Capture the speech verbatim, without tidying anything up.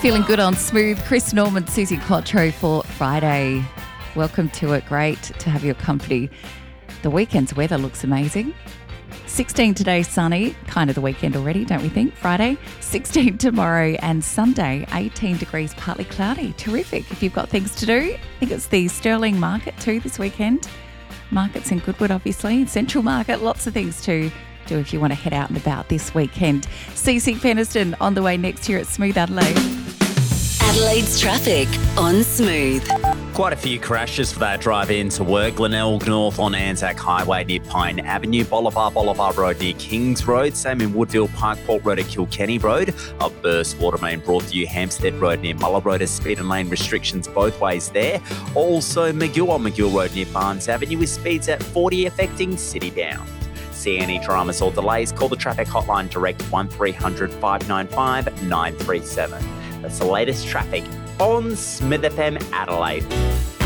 Feeling good on Smooth. Chris Norman, Susie Quattro for Friday. Welcome to it. Great to have your company. The weekend's weather looks amazing. sixteen today, sunny. Kind of the weekend already, don't we think? Friday. sixteen tomorrow and Sunday, eighteen degrees, partly cloudy. Terrific if you've got things to do. I think it's the Sterling Market too this weekend. Markets in Goodwood, obviously. Central Market, lots of things to do if you want to head out and about this weekend. Cece Peniston on the way next here at Smooth Adelaide. Adelaide's traffic on Smooth. Quite a few crashes for that drive into work. Glenelg North on Anzac Highway near Pine Avenue. Bolivar, Bolivar Road near Kings Road. Same in Woodville Park, Port Road at Kilkenny Road. A burst water main brought to you Hampstead Road near Muller Road. As speed and lane restrictions both ways there. Also McGill on McGill Road near Barnes Avenue with speeds at forty affecting City Down. See any dramas or delays, call the traffic hotline direct one three hundred five nine five nine three seven. That's the latest traffic on Smith F M Adelaide.